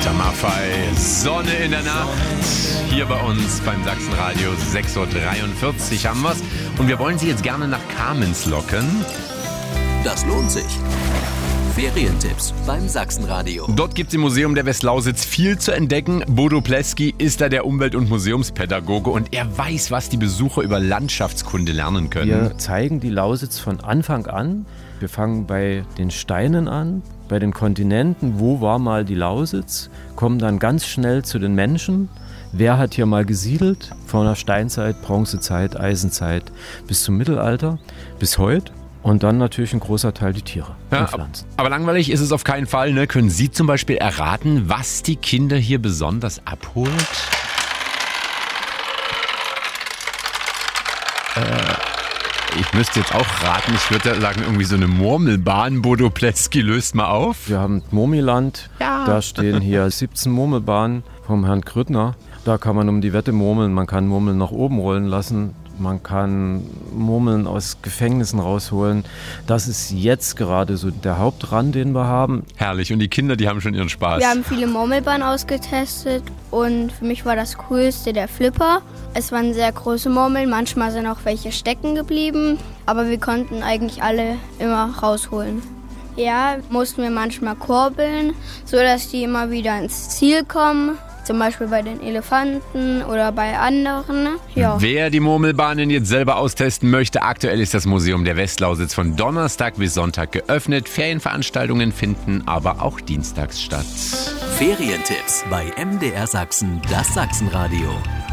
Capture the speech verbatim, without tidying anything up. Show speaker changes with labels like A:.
A: Peter Maffay, Sonne in der Nacht. Hier bei uns beim Sachsenradio sechs Uhr dreiundvierzig haben wir's. Und wir wollen Sie jetzt gerne nach Kamenz locken.
B: Das lohnt sich. Ferientipps beim Sachsenradio.
A: Dort gibt es im Museum der Westlausitz viel zu entdecken. Bodo Pleski ist da der Umwelt- und Museumspädagoge und er weiß, was die Besucher über Landschaftskunde lernen können.
C: Wir zeigen die Lausitz von Anfang an. Wir fangen bei den Steinen an, bei den Kontinenten. Wo war mal die Lausitz? Kommen dann ganz schnell zu den Menschen. Wer hat hier mal gesiedelt? Von der Steinzeit, Bronzezeit, Eisenzeit bis zum Mittelalter, bis heute. Und dann natürlich ein großer Teil die Tiere
A: ja,
C: und Pflanzen.
A: Aber langweilig ist es auf keinen Fall. Ne? Können Sie zum Beispiel erraten, was die Kinder hier besonders abholt? Äh, ich müsste jetzt auch raten. Ich würde sagen, irgendwie so eine Murmelbahn. Bodo Pleski löst mal auf.
C: Wir haben Murmiland.
A: Ja.
C: Da stehen hier siebzehn Murmelbahnen vom Herrn Grüttner. Da kann man um die Wette murmeln. Man kann Murmeln nach oben rollen lassen. Man kann Murmeln aus Gefängnissen rausholen. Das ist jetzt gerade so der Hauptrand, den wir haben.
A: Herrlich. Und die Kinder, die haben schon ihren Spaß.
D: Wir haben viele Murmelbahnen ausgetestet und für mich war das Coolste der Flipper. Es waren sehr große Murmeln, manchmal sind auch welche stecken geblieben, aber wir konnten eigentlich alle immer rausholen. Ja, mussten wir manchmal kurbeln, sodass die immer wieder ins Ziel kommen. Zum Beispiel bei den Elefanten oder bei anderen. Ja.
A: Wer die Murmelbahnen jetzt selber austesten möchte, aktuell ist das Museum der Westlausitz von Donnerstag bis Sonntag geöffnet. Ferienveranstaltungen finden aber auch dienstags statt.
B: Ferientipps bei M D R Sachsen, das Sachsenradio.